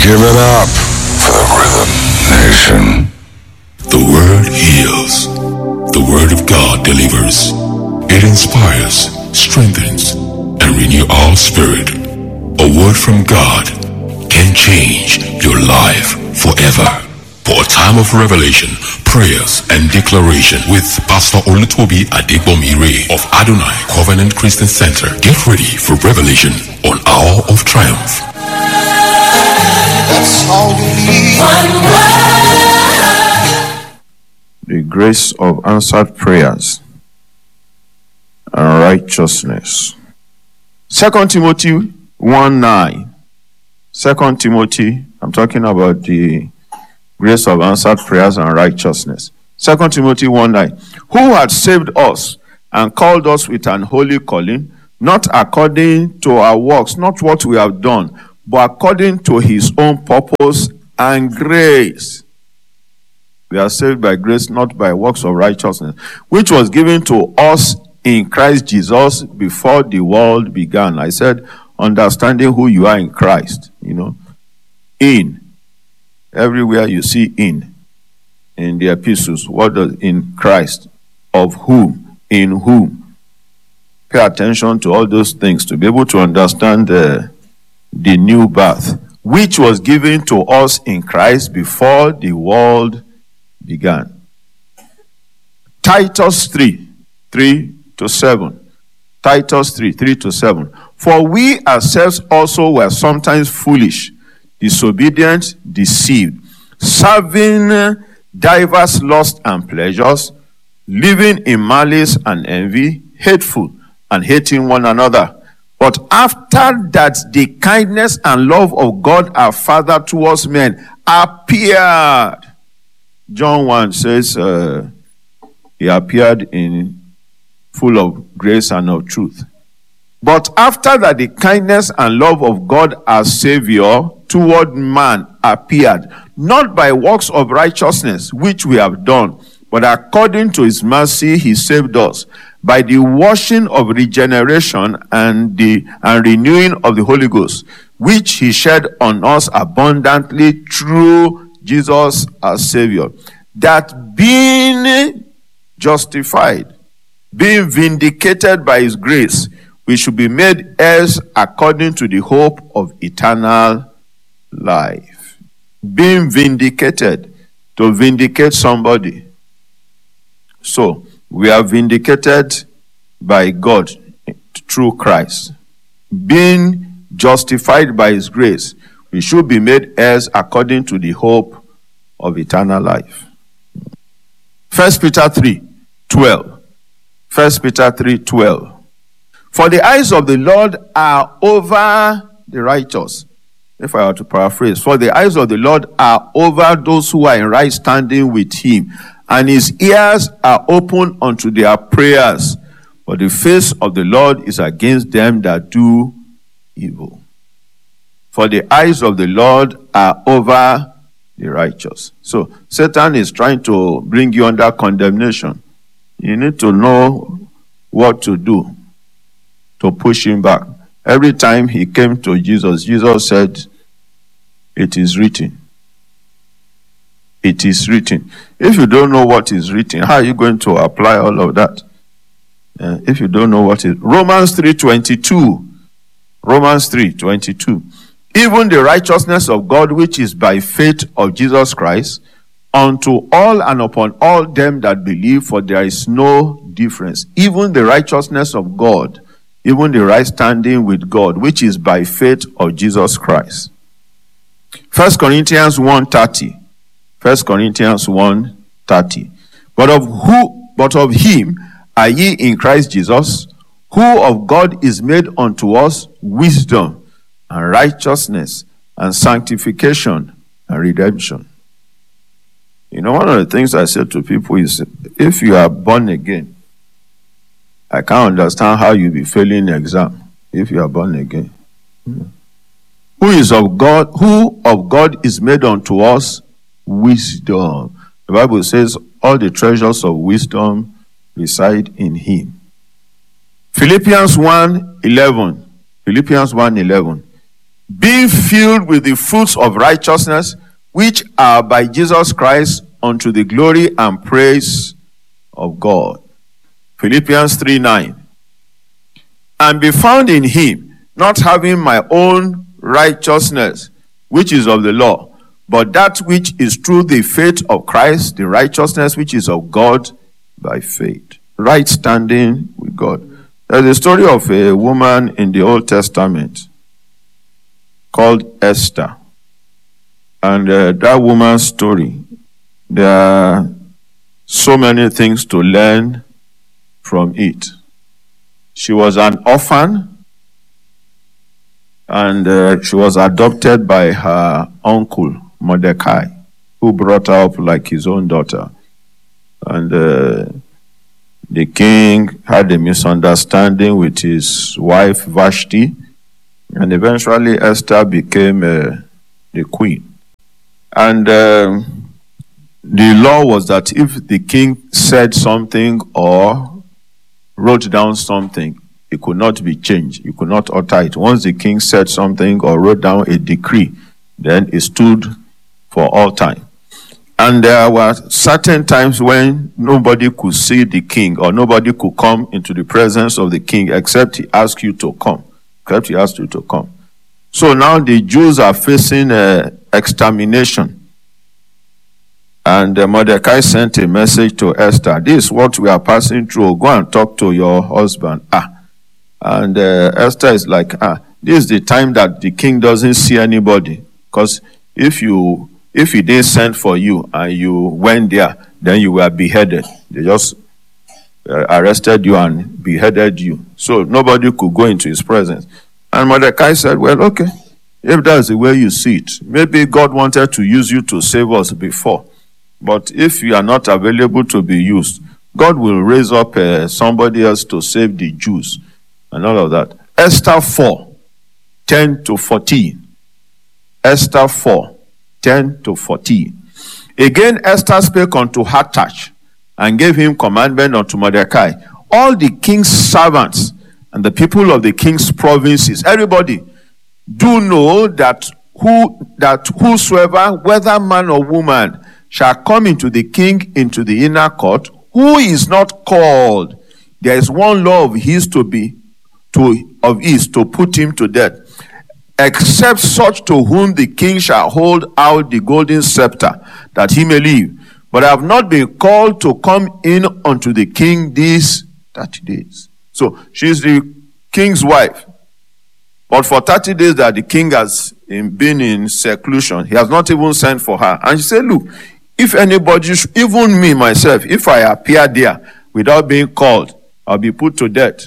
Give it up for the Rhythm Nation. The Word heals. The Word of God delivers. It inspires, strengthens, and renews our spirit. A word from God can change your life forever. For a time of revelation, prayers, and declaration with Pastor Olutobi Adegbomire of Adonai Covenant Christian Center. Get ready for revelation on Hour of Triumph. That's all we need. The grace of answered prayers and righteousness. 2 Timothy 1:9. 2 Timothy, I'm talking about the grace of answered prayers and righteousness. 2 Timothy 1:9. Who had saved us and called us with an holy calling, not according to our works, not what we have done, but according to his own purpose and grace. We are saved by grace, not by works of righteousness, which was given to us in Christ Jesus before the world began. I said, understanding who you are in Christ, in. Everywhere you see in the epistles, what does in Christ? Of whom? In whom? Pay attention to all those things to be able to understand the new birth, which was given to us in Christ before the world began. Titus 3:3-7. Titus 3:3-7. For we ourselves also were sometimes foolish, disobedient, deceived, serving diverse lusts and pleasures, living in malice and envy, hateful and hating one another. But after that, the kindness and love of God our Father towards men appeared. John 1 says he appeared in full of grace and of truth. But after that, the kindness and love of God our Savior toward man appeared, not by works of righteousness which we have done, but according to his mercy he saved us by the washing of regeneration and renewing of the Holy Ghost, which he shed on us abundantly through Jesus our Savior, that being justified, being vindicated by his grace, we should be made heirs according to the hope of eternal life. Being vindicated, to vindicate somebody. So, we are vindicated by God through Christ. Being justified by his grace, we should be made heirs according to the hope of eternal life. 1 Peter 3:12. 1 Peter 3:12. For the eyes of the Lord are over the righteous. If I were to paraphrase, for the eyes of the Lord are over those who are in right standing with him, and his ears are open unto their prayers. But the face of the Lord is against them that do evil. For the eyes of the Lord are over the righteous. So Satan is trying to bring you under condemnation. You need to know what to do to push him back. Every time he came to Jesus, Jesus said, it is written. It is written. If you don't know what is written, how are you going to apply all of that? If you don't know what is Romans 3:22. Romans 3:22. Even the righteousness of God, which is by faith of Jesus Christ, unto all and upon all them that believe, for there is no difference. Even the righteousness of God, even the right standing with God, which is by faith of Jesus Christ. 1 Corinthians 1:30. 1 Corinthians 1:30. But of him are ye in Christ Jesus, who of God is made unto us wisdom and righteousness and sanctification and redemption. One of the things I say to people is, if you are born again, I can't understand how you be failing the exam if you are born again. Who of God is made unto us wisdom. The Bible says all the treasures of wisdom reside in him. Philippians 1:11. Philippians 1:11. being filled with the fruits of righteousness, which are by Jesus Christ unto the glory and praise of God. Philippians 3:9. And be found in him, not having my own righteousness, which is of the law, but that which is through the faith of Christ, the righteousness which is of God by faith. Right standing with God. There's a story of a woman in the Old Testament called Esther. And that woman's story, there are so many things to learn from it. She was an orphan, and she was adopted by her uncle, Mordecai, who brought her up like his own daughter. And the king had a misunderstanding with his wife, Vashti, and eventually Esther became the queen. And the law was that if the king said something or wrote down something, it could not be changed. You could not alter it. Once the king said something or wrote down a decree, then it stood for all time. And there were certain times when nobody could see the king or nobody could come into the presence of the king except he asked you to come. So now the Jews are facing extermination. And Mordecai sent a message to Esther. This is what we are passing through. Go and talk to your husband. And Esther is like, this is the time that the king doesn't see anybody. Because if he didn't send for you and you went there, then you were beheaded. They just arrested you and beheaded you. So nobody could go into his presence. And Mordecai said, well, okay, if that's the way you see it, maybe God wanted to use you to save us before. But if you are not available to be used, God will raise up somebody else to save the Jews and all of that. Esther 4:10-14. Esther 4:10-14. Again, Esther spake unto Hathach and gave him commandment unto Mordecai. All the king's servants and the people of the king's provinces, everybody, do know that whosoever, whether man or woman, shall come into the king into the inner court, who is not called, there is one law of his to put him to death, except such to whom the king shall hold out the golden scepter, that he may live. But I have not been called to come in unto the king these 30 days. So she's the king's wife. But for 30 days that the king has been in seclusion, he has not even sent for her. And she said, look, if anybody, even me, myself, if I appear there without being called, I'll be put to death.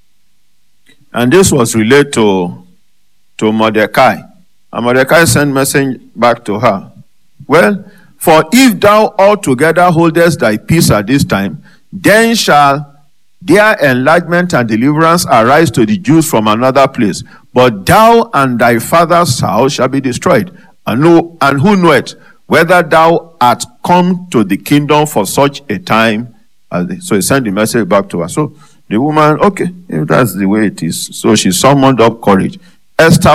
And this was relayed to Mordecai. And Mordecai sent message back to her. Well, for if thou altogether holdest thy peace at this time, then shall their enlargement and deliverance arise to the Jews from another place. But thou and thy father's house shall be destroyed. And who knoweth whether thou art come to the kingdom for such a time as this? So he sent the message back to her. So the woman, okay, if that's the way it is. So she summoned up courage. Esther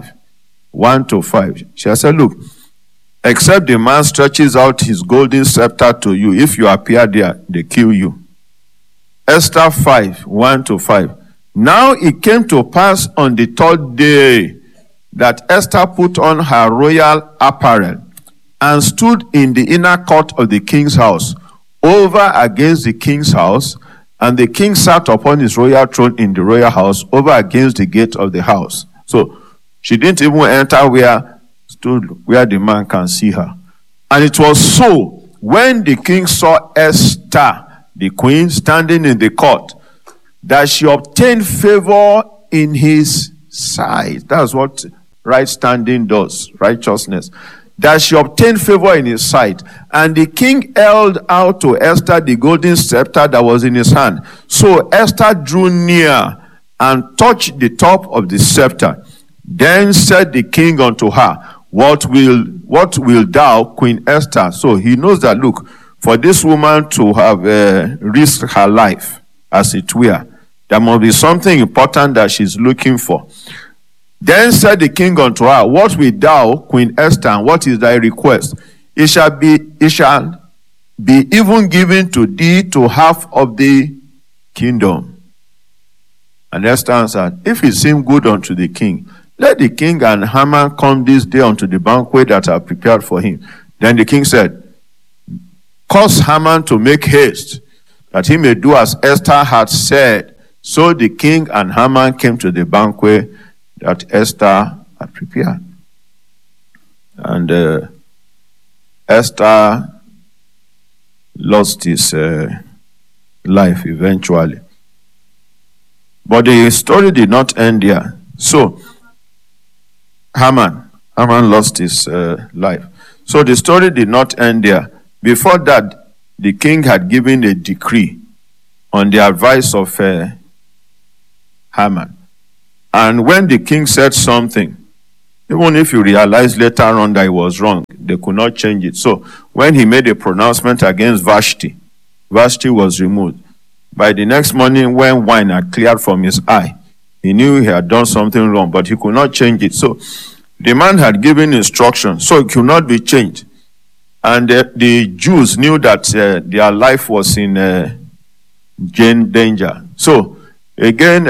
5:1-5. She said, look, except the man stretches out his golden scepter to you, if you appear there, they kill you. Esther 5:1-5. Now it came to pass on the third day that Esther put on her royal apparel and stood in the inner court of the king's house, over against the king's house, and the king sat upon his royal throne in the royal house, over against the gate of the house. So she didn't even enter where the man can see her. And it was so, when the king saw Esther, the queen, standing in the court, that she obtained favor in his sight. That's what right standing does, righteousness. That she obtained favor in his sight. And the king held out to Esther the golden scepter that was in his hand. So Esther drew near and touched the top of the scepter. Then said the king unto her, What will thou, Queen Esther? So he knows that, look, for this woman to have risked her life, as it were, there must be something important that she's looking for. Then said the king unto her, What wilt thou, Queen Esther, and what is thy request? It shall be even given to thee to half of the kingdom. And Esther answered, If it seem good unto the king, let the king and Haman come this day unto the banquet that I have prepared for him. Then the king said, Cause Haman to make haste, that he may do as Esther had said. So the king and Haman came to the banquet that Esther had prepared. And Esther lost his life eventually. But the story did not end there. So, Haman lost his life. So the story did not end there. Before that, the king had given a decree on the advice of Haman. And when the king said something, even if you realize later on that it was wrong, they could not change it. So when he made a pronouncement against Vashti, Vashti was removed. By the next morning, when wine had cleared from his eye, he knew he had done something wrong, but he could not change it. So the man had given instructions, so it could not be changed. And the Jews knew that their life was in danger. So again,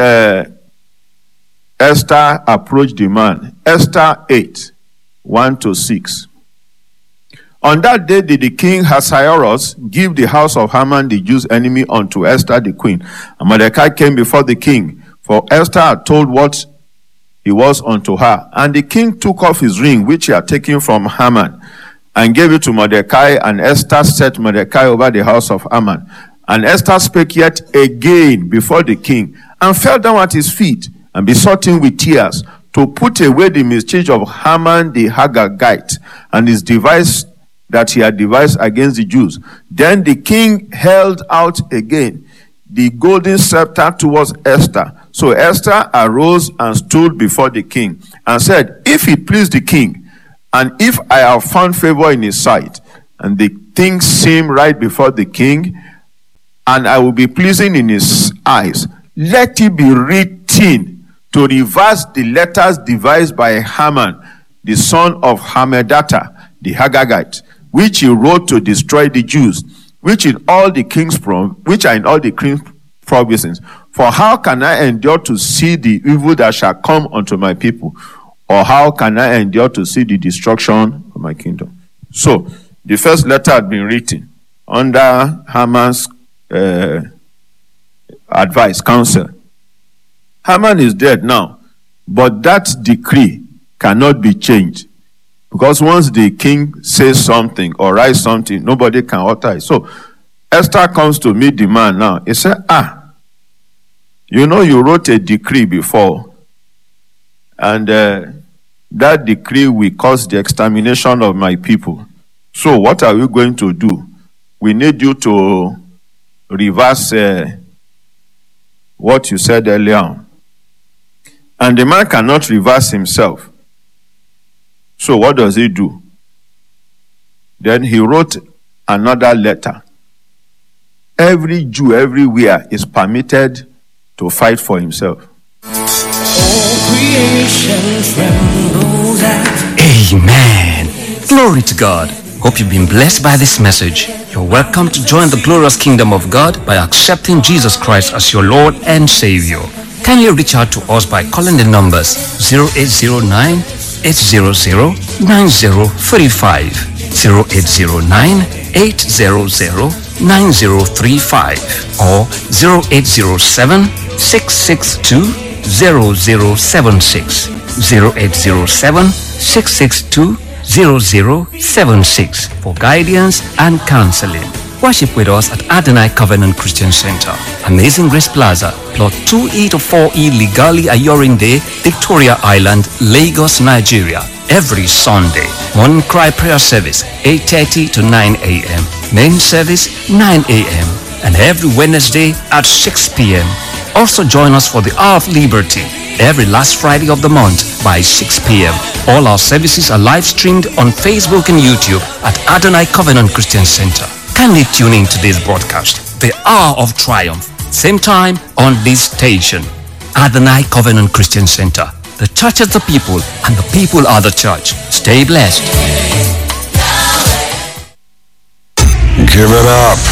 Esther approached the man. Esther 8, 1-6. On that day did the king Ahasuerus give the house of Haman the Jews' enemy unto Esther the queen. And Mordecai came before the king, for Esther had told what he was unto her. And the king took off his ring, which he had taken from Haman, and gave it to Mordecai. And Esther set Mordecai over the house of Haman. And Esther spake yet again before the king, and fell down at his feet, and besought him with tears to put away the mischief of Haman the Agagite, and his device that he had devised against the Jews. Then the king held out again the golden scepter towards Esther. So Esther arose and stood before the king, and said, If it please the king, and if I have found favor in his sight, and the thing seem right before the king, and I will be pleasing in his eyes, let it be written to reverse the letters devised by Haman, the son of Hammedatha, the Agagite, which he wrote to destroy the Jews, which are in all the king's provinces. For how can I endure to see the evil that shall come unto my people? Or how can I endure to see the destruction of my kingdom? So, the first letter had been written under Haman's advice, counsel. Haman is dead now, but that decree cannot be changed. Because once the king says something or writes something, nobody can alter it. So Esther comes to meet the man now. He said, you know you wrote a decree before. And that decree will cause the extermination of my people. So what are we going to do? We need you to reverse what you said earlier on. And the man cannot reverse himself. So what does he do? Then he wrote another letter. Every Jew everywhere is permitted to fight for himself. Amen. Glory to God. Hope you've been blessed by this message. You're welcome to join the glorious kingdom of God by accepting Jesus Christ as your Lord and Savior. Kindly reach out to us by calling the numbers 0809 800 9035, 0809 800 9035, or 0807 662 0076, 0807 662 0076 for guidance and counseling. Worship with us at Adonai Covenant Christian Center, Amazing Grace Plaza, Plot 2E to 4E Ligali Ayorinde, Victoria Island, Lagos, Nigeria. Every Sunday, morning cry prayer service, 8:30 to 9 a.m. Main service, 9 a.m. And every Wednesday at 6 p.m. Also join us for the Hour of Liberty, every last Friday of the month by 6 p.m. All our services are live streamed on Facebook and YouTube at Adonai Covenant Christian Center. Kindly tune in to this broadcast, The Hour of Triumph, same time on this station, Adonai Covenant Christian Center. The church is the people, and the people are the church. Stay blessed. Give it up